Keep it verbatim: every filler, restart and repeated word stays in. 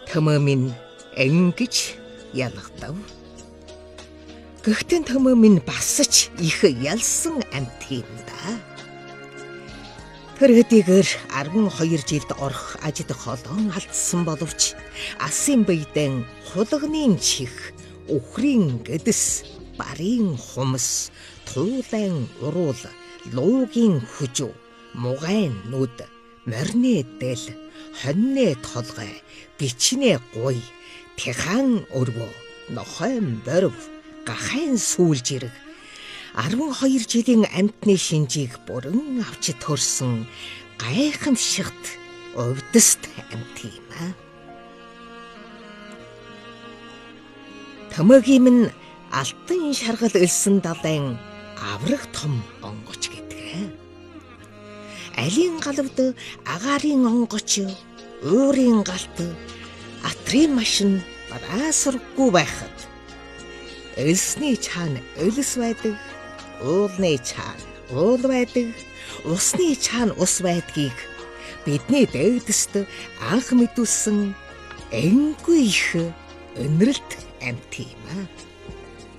Төмөө минь ингэж ялгадав. Гэхдээ төмөө минь бас ч их ялсан амт юм да. Тэр хэдийгээр арван хоёр жилд орох ажид холоон алдсан боловч асын бийдэн хулганы чих, үхрийн гэдэс, барын хумс, туулайн уруул, луугийн хүжүү, мугайн нүд, морины дэл, хоньны толгой, бичнэ гуй, тэхан өрвөө, нохойн борив, гахайн сүүлжирэг арван хоёр жилийн амтны шинжийг бүрэн авч төрсөн гайхамшигт өвдөст амт юм аа. Төмөгийн минь алтан шаргал элсэн далайн аврах том онгоч гэдэг. Алийн галавд агаарын онгоч, уурын галт, атрын машин бараасаргүй байхад элсний цаана элс байдаг, уулны цаана уул байдаг, усны цаана ус байдгийг бидний дээдэст анх мэдүүлсэн энгүй их өнрөлт амт юм аа.